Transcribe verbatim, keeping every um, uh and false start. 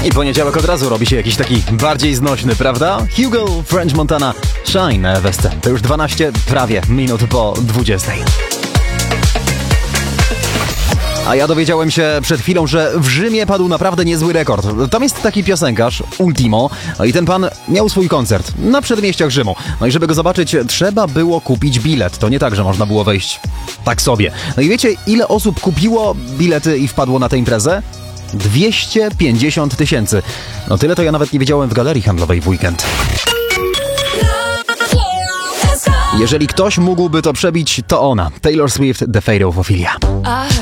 I poniedziałek od razu robi się jakiś taki bardziej znośny, prawda? Hugo, French Montana, Shine we scenie. To już dwanaście prawie minut po dwudziestej. A ja dowiedziałem się przed chwilą, że w Rzymie padł naprawdę niezły rekord. Tam jest taki piosenkarz, Ultimo, no i ten pan miał swój koncert na przedmieściach Rzymu. No i żeby go zobaczyć, trzeba było kupić bilet. To nie tak, że można było wejść tak sobie. No i wiecie, ile osób kupiło bilety i wpadło na tę imprezę? dwieście pięćdziesiąt tysięcy. No tyle to ja nawet nie wiedziałem w galerii handlowej w weekend. Jeżeli ktoś mógłby to przebić, to ona. Taylor Swift, The Fate of Ophelia.